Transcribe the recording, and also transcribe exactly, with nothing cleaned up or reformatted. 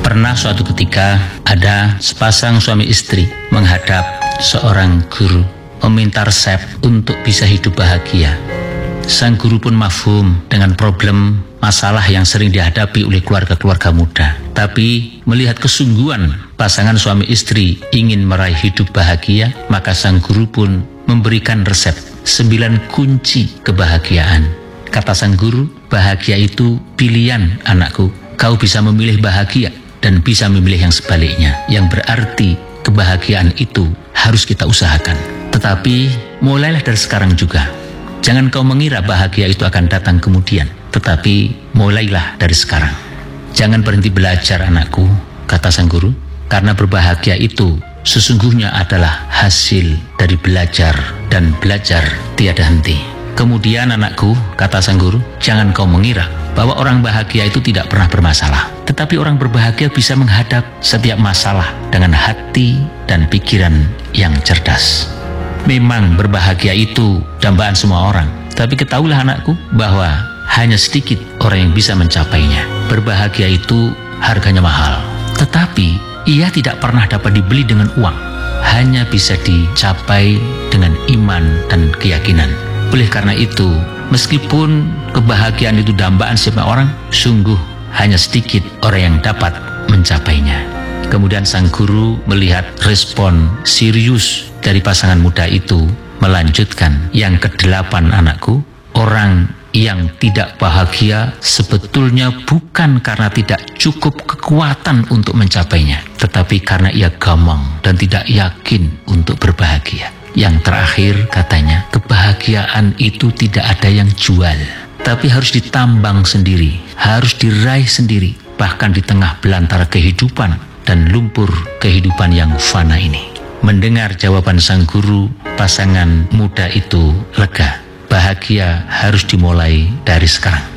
Pernah suatu ketika ada sepasang suami istri menghadap seorang guru, meminta resep untuk bisa hidup bahagia. Sang guru pun mafhum dengan problem masalah yang sering dihadapi oleh keluarga-keluarga muda. Tapi melihat kesungguhan pasangan suami istri ingin meraih hidup bahagia, maka sang guru pun memberikan resep sembilan kunci kebahagiaan. Kata sang guru, bahagia itu pilihan anakku. Kau bisa memilih bahagia dan bisa memilih yang sebaliknya, yang berarti kebahagiaan itu harus kita usahakan. Tetapi mulailah dari sekarang juga. Jangan kau mengira bahagia itu akan datang kemudian, tetapi mulailah dari sekarang. Jangan berhenti belajar anakku, kata sang guru, karena berbahagia itu sesungguhnya adalah hasil dari belajar dan belajar tiada henti. Kemudian anakku, kata sang guru, jangan kau mengira bahwa orang bahagia itu tidak pernah bermasalah. Tetapi orang berbahagia bisa menghadap setiap masalah dengan hati dan pikiran yang cerdas. Memang berbahagia itu dambaan semua orang. Tapi ketahuilah anakku bahwa hanya sedikit orang yang bisa mencapainya. Berbahagia itu harganya mahal. Tetapi ia tidak pernah dapat dibeli dengan uang. Hanya bisa dicapai dengan iman dan keyakinan. Oleh karena itu, meskipun kebahagiaan itu dambaan semua orang, sungguh hanya sedikit orang yang dapat mencapainya. Kemudian sang guru melihat respon serius dari pasangan muda itu, melanjutkan, yang kedelapan anakku, orang yang tidak bahagia sebetulnya bukan karena tidak cukup kekuatan untuk mencapainya, tetapi karena ia gamang dan tidak yakin untuk berbahagia. Yang terakhir katanya, kebahagiaan itu tidak ada yang jual, tapi harus ditambang sendiri, harus diraih sendiri, bahkan di tengah belantara kehidupan dan lumpur kehidupan yang fana ini. Mendengar jawaban sang guru, pasangan muda itu lega. Bahagia harus dimulai dari sekarang.